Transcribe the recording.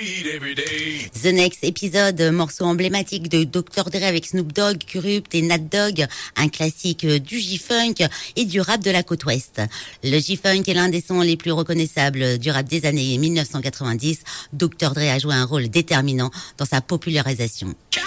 The Next Episode, morceau emblématique de Dr. Dre avec Snoop Dogg, Kurupt et Nat Dogg, un classique du J-Funk et du rap de la côte ouest. Le J-Funk est l'un des sons les plus reconnaissables du rap des années 1990. Dr. Dre a joué un rôle déterminant dans sa popularisation.